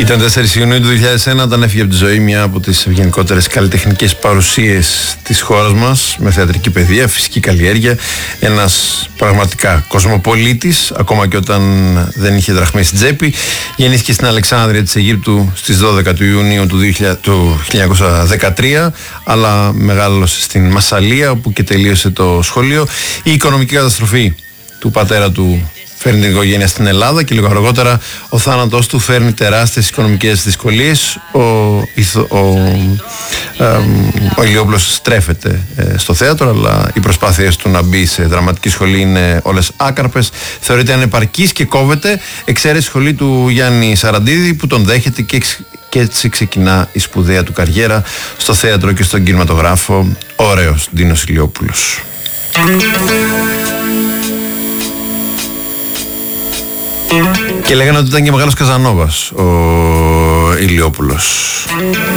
Ήταν 4 Ιουνίου του 2001 όταν έφυγε από τη ζωή μια από τις γενικότερες καλλιτεχνικές παρουσίες της χώρας μας, με θεατρική παιδεία, φυσική καλλιέργεια, ένας πραγματικά κοσμοπολίτης, ακόμα και όταν δεν είχε δραχμή στην τσέπη. Γεννήθηκε στην Αλεξάνδρεια της Αιγύπτου στις 12 του Ιουνίου του 1913, αλλά μεγάλωσε στην Μασσαλία, όπου και τελείωσε το σχολείο. Η οικονομική καταστροφή του πατέρα του φέρνει την οικογένεια στην Ελλάδα και λίγο αργότερα ο θάνατος του φέρνει τεράστιες οικονομικές δυσκολίες. Ο Ηλιόπουλος στρέφεται στο θέατρο, αλλά οι προσπάθειες του να μπει σε δραματική σχολή είναι όλες άκαρπες. Θεωρείται ανεπαρκής και κόβεται. Εξαίρεση σχολή του Γιάννη Σαραντίδη, που τον δέχεται και έτσι ξεκινά η σπουδαία του καριέρα στο θέατρο και στον κινηματογράφο. Ωραίος Ντίνος Ηλιόπουλος. Και λέγανε ότι ήταν και μεγάλος Καζανόβας ο Ηλιόπουλος.